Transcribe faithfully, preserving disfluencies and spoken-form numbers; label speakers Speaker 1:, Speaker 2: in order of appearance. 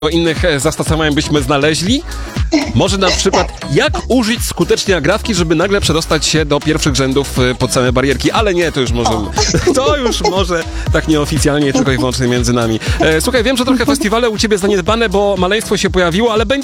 Speaker 1: O innych e, zastosowań byśmy znaleźli. Może na przykład, jak użyć skutecznie agrawki, żeby nagle przedostać się do pierwszych rzędów e, pod same barierki. Ale nie, to już może, to już może tak nieoficjalnie, tylko i wyłącznie między nami. E, słuchaj, wiem, że trochę festiwale u ciebie zaniedbane, bo maleństwo się pojawiło, ale będzie